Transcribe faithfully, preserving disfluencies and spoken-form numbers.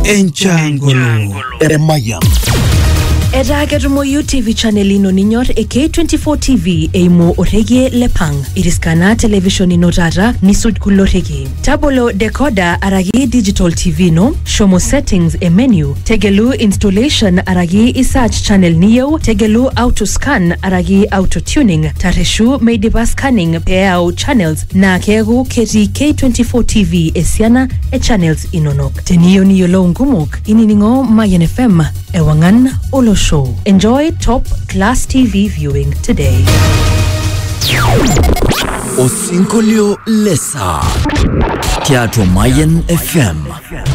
Enchangolo Emayan Eda ketumoyu T V channel ino ninyor e K twenty-four T V eimo orege lepang. Iriskana television ino tata nisud kulorege. Tabolo decoder aragi digital T V no. Shomo settings e menu. Tegelu installation aragi isearch channel niyo. Tegelu auto scan aragi auto tuning. Tareshu meidipa scanning peao channels. Na kegu keti K twenty-four T V esiana e channels inonok. Teniyo niyo lo ngumuk. Ininingo Mayan F M. Ewangan Olo Show. Enjoy top class T V viewing today. Osinkolio Lesa Teatro Mayan F M.